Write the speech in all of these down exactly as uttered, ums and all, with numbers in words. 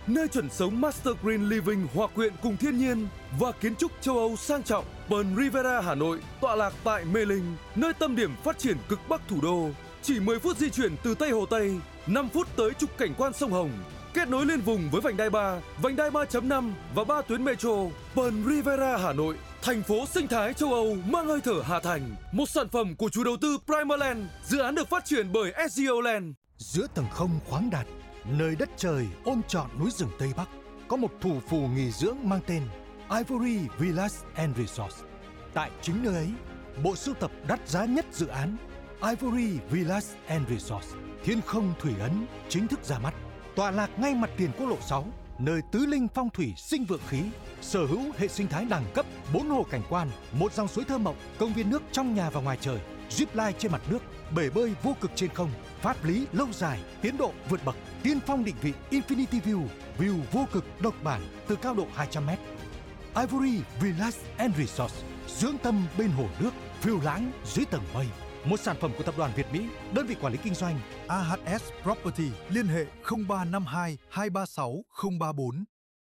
nơi chuẩn sống Master Green Living hòa quyện cùng thiên nhiên và kiến trúc châu Âu sang trọng. Pearl Rivera Hà Nội tọa lạc tại Mê Linh, nơi tâm điểm phát triển cực bắc thủ đô. Chỉ mười phút di chuyển từ Tây Hồ Tây, năm phút tới trục cảnh quan sông Hồng. Kết nối liên vùng với vành đai ba, vành đai ba chấm năm và ba tuyến metro. Pearl Rivera Hà Nội, thành phố sinh thái châu Âu mang hơi thở Hà Thành. Một sản phẩm của chủ đầu tư Primaland, dự án được phát triển bởi ét giê o Land. Giữa tầng không khoáng đạt, nơi đất trời ôm trọn núi rừng Tây Bắc, có một thủ phủ nghỉ dưỡng mang tên Ivory Villas and Resorts. Tại chính nơi ấy, bộ sưu tập đắt giá nhất dự án Ivory Villas and Resorts, Thiên Không Thủy Ấn chính thức ra mắt. Tọa lạc ngay mặt tiền quốc lộ sáu, nơi tứ linh phong thủy sinh vượng khí, sở hữu hệ sinh thái đẳng cấp, bốn hồ cảnh quan, một dòng suối thơ mộng, công viên nước trong nhà và ngoài trời, zip line trên mặt nước, bể bơi vô cực trên không, pháp lý lâu dài, tiến độ vượt bậc, tiên phong định vị Infinity View, view vô cực độc bản từ cao độ hai trăm mét. Ivory Villas and Resorts, dưỡng tâm bên hồ nước, phiêu lãng dưới tầng mây. Một sản phẩm của tập đoàn Việt Mỹ, đơn vị quản lý kinh doanh a hát ét Property, liên hệ không ba năm hai hai ba sáu không ba bốn.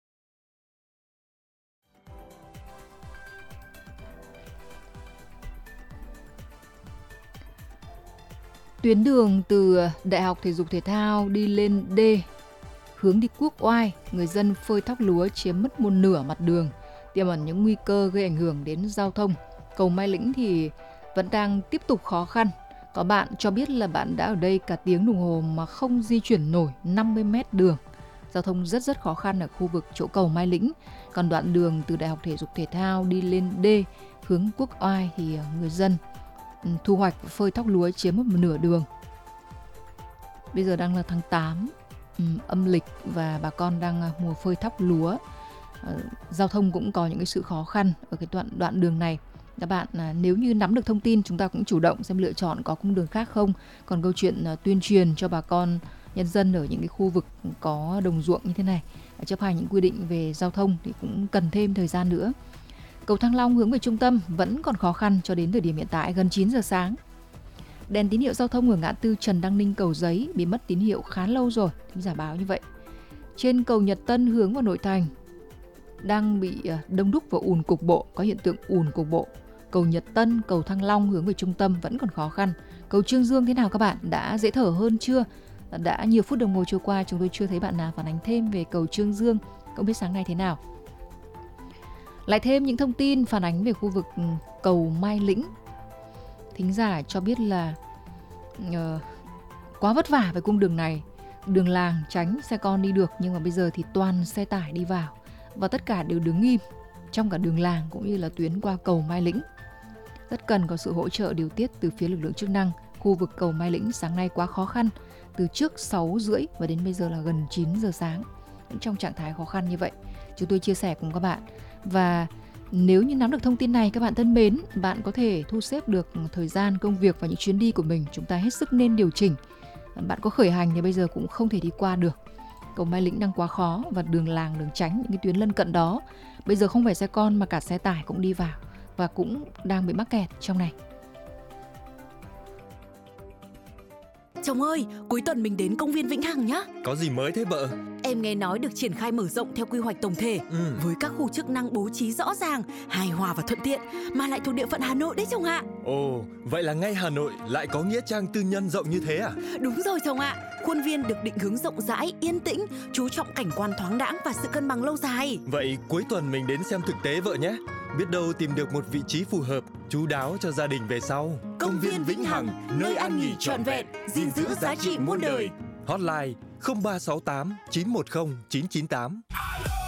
Tuyến đường từ Đại học Thể dục Thể thao đi lên D, hướng đi Quốc Oai, người dân phơi thóc lúa chiếm mất một nửa mặt đường, tiềm ẩn những nguy cơ gây ảnh hưởng đến giao thông. Cầu Mai Lĩnh thì vẫn đang tiếp tục khó khăn. Có bạn cho biết là bạn đã ở đây cả tiếng đồng hồ mà không di chuyển nổi năm mươi mét đường. Giao thông rất rất khó khăn ở khu vực chỗ cầu Mai Lĩnh. Còn đoạn đường từ Đại học Thể dục Thể thao đi lên D, hướng Quốc Oai thì người dân thu hoạch và phơi thóc lúa chiếm một nửa đường. Bây giờ đang là tháng tám um, âm lịch và bà con đang mùa phơi thóc lúa. Uh, giao thông cũng có những cái sự khó khăn ở cái đoạn đoạn đường này. Các bạn à, nếu như nắm được thông tin chúng ta cũng chủ động xem lựa chọn có cung đường khác không. Còn câu chuyện à, tuyên truyền cho bà con nhân dân ở những cái khu vực có đồng ruộng như thế này, chấp hành những quy định về giao thông thì cũng cần thêm thời gian nữa. Cầu Thăng Long hướng về trung tâm vẫn còn khó khăn cho đến thời điểm hiện tại gần chín giờ sáng. Đèn tín hiệu giao thông ở ngã tư Trần Đăng Ninh Cầu Giấy bị mất tín hiệu khá lâu rồi, thính giả báo như vậy. Trên cầu Nhật Tân hướng vào nội thành đang bị đông đúc và ùn cục bộ, có hiện tượng ùn cục bộ. Cầu Nhật Tân, cầu Thăng Long hướng về trung tâm vẫn còn khó khăn. Cầu Trương Dương thế nào các bạn? Đã dễ thở hơn chưa? Đã nhiều phút đồng hồ trôi qua chúng tôi chưa thấy bạn nào phản ánh thêm về cầu Trương Dương. Không biết sáng nay thế nào? Lại thêm những thông tin phản ánh về khu vực cầu Mai Lĩnh. Thính giả cho biết là uh, quá vất vả với cung đường này. Đường làng tránh xe con đi được nhưng mà bây giờ thì toàn xe tải đi vào. Và tất cả đều đứng im trong cả đường làng cũng như là tuyến qua cầu Mai Lĩnh. Rất cần có sự hỗ trợ điều tiết từ phía lực lượng chức năng. Khu vực cầu Mai Lĩnh sáng nay quá khó khăn, từ trước sáu rưỡi và đến bây giờ là gần chín giờ sáng. Vẫn trong trạng thái khó khăn như vậy, chúng tôi chia sẻ cùng các bạn. Và nếu như nắm được thông tin này các bạn thân mến, bạn có thể thu xếp được thời gian, công việc và những chuyến đi của mình. Chúng ta hết sức nên điều chỉnh. Bạn có khởi hành thì bây giờ cũng không thể đi qua được. Cầu Mai Lĩnh đang quá khó và đường làng, đường tránh, những cái tuyến lân cận đó bây giờ không phải xe con mà cả xe tải cũng đi vào và cũng đang bị mắc kẹt trong này. Chồng ơi, cuối tuần mình đến công viên Vĩnh Hằng nhá. Có gì mới thế vợ? Em nghe nói được triển khai mở rộng theo quy hoạch tổng thể, ừ. với các khu chức năng bố trí rõ ràng, hài hòa và thuận tiện, mà lại thuộc địa phận Hà Nội đấy chồng ạ. Ồ, vậy là ngay Hà Nội lại có nghĩa trang tư nhân rộng như thế à? Đúng rồi chồng ạ. Khuôn viên được định hướng rộng rãi, yên tĩnh, chú trọng cảnh quan thoáng đãng và sự cân bằng lâu dài. Vậy cuối tuần mình đến xem thực tế vợ nhé. Biết đâu tìm được một vị trí phù hợp, chu đáo cho gia đình về sau. Công viên Vĩnh Hằng, nơi ăn nghỉ trọn vẹn, gìn giữ giá trị muôn đời. Hotline không ba sáu tám chín một không chín chín tám.